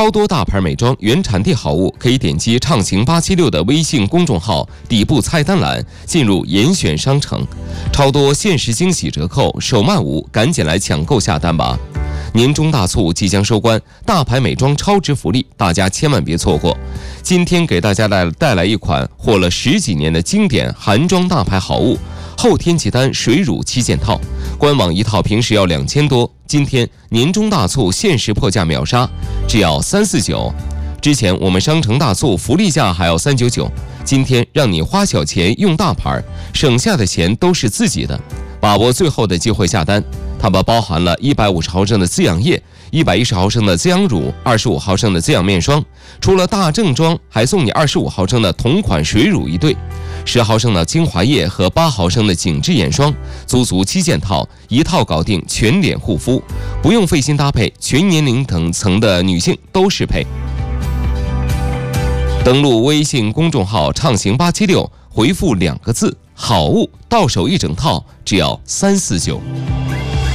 超多大牌美妆原产地好物，可以点击畅行876的微信公众号底部菜单栏，进入严选商城，超多限时惊喜折扣，手慢无，赶紧来抢购下单吧！年终大促即将收官，大牌美妆超值福利，大家千万别错过。今天给大家带来一款火了10几年的经典韩妆大牌好物——后天齐丹水乳7件套，官网一套平时要2000多，今天年终大促限时破价秒杀，只要349。之前我们商城大促福利价还要399，今天让你花小钱用大牌，省下的钱都是自己的，把握最后的机会下单。它们包含了150毫升的滋养液、110毫升的滋养乳、25毫升的滋养面霜，除了大正装，还送你25毫升的同款水乳一对，10毫升的精华液和8毫升的紧致眼霜，足7件套，一套搞定全脸护肤，不用费心搭配，全年龄层的女性都适配。登录微信公众号畅行876，回复2个字好物，到手一整套，只要349。